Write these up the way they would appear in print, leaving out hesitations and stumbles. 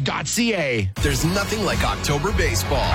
MLB.ca. There's nothing like October baseball.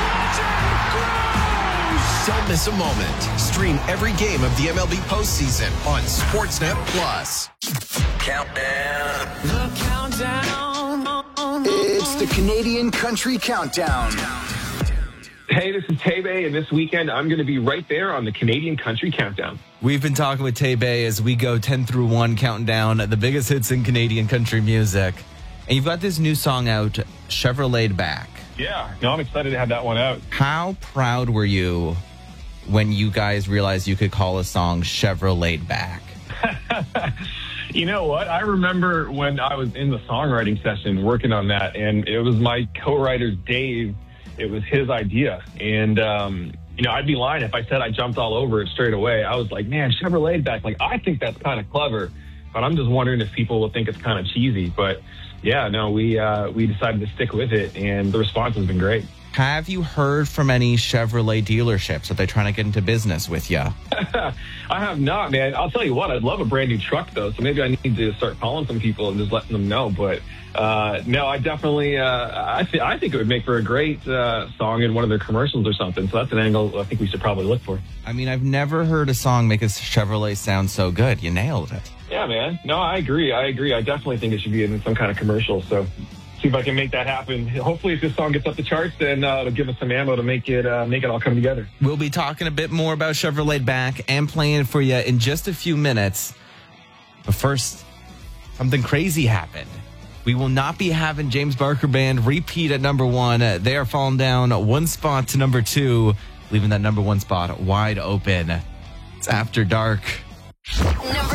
Don't miss a moment. Stream every game of the MLB postseason on Sportsnet Plus. Countdown. The countdown. It's the Canadian Country Countdown. Hey, this is Tay-Bay, and this weekend I'm going to be right there on the Canadian Country Countdown. We've been talking with Tay-Bay as we go 10 through 1, counting down the biggest hits in Canadian country music. And you've got this new song out, Chevrolet Back. Yeah, no, I'm excited to have that one out. How proud were you when you guys realized you could call a song Chevrolet Back? You know what? I remember when I was in the songwriting session working on that, and it was my co-writer, Dave. It was his idea. And, I'd be lying if I said I jumped all over it straight away. I was like, man, Chevrolet Back. Like, I think that's kind of clever, but I'm just wondering if people will think it's kind of cheesy. But, yeah, no, we decided to stick with it, and the response has been great. Have you heard from any Chevrolet dealerships? Are they trying to get into business with you? I have not, man. I'll tell you what, I'd love a brand new truck, though, so maybe I need to start calling some people and just letting them know. But, no, I definitely, I think it would make for a great song in one of their commercials or something. So that's an angle I think we should probably look for. I mean, I've never heard a song make a Chevrolet sound so good. You nailed it. Yeah, man. No, I agree. I definitely think it should be in some kind of commercial. So see if I can make that happen. Hopefully, if this song gets up the charts, then it'll give us some ammo to make it all come together. We'll be talking a bit more about Chevrolet Back and playing it for you in just a few minutes. But first, something crazy happened. We will not be having James Barker Band repeat at number 1. They are falling down one spot to number 2, leaving that number 1 spot wide open. It's After Dark. Number